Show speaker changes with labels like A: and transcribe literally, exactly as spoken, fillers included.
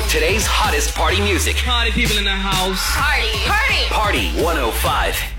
A: with today's hottest party music.
B: Party people in the house.
C: Party. Party.
A: Party one oh five.